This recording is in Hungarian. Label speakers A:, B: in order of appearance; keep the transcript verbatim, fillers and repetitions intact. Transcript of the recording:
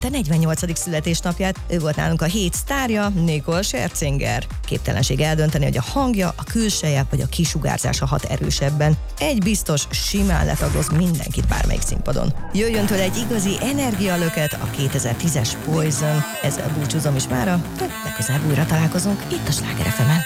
A: te negyvennyolcadik születésnapját. Ő volt nálunk a hét sztárja, Nicole Scherzinger. Képtelenség eldönteni, hogy a hangja, a külseje vagy a kisugárzása hat erősebben. Egy biztos, simán letagoz mindenkit bármelyik színpadon. Jöjjön tőle egy igazi energialöket, a kétezer-tízes Poison. Ezzel búcsúzom is mára, de legközelebb újra találkozunk itt a Sláger ef emen.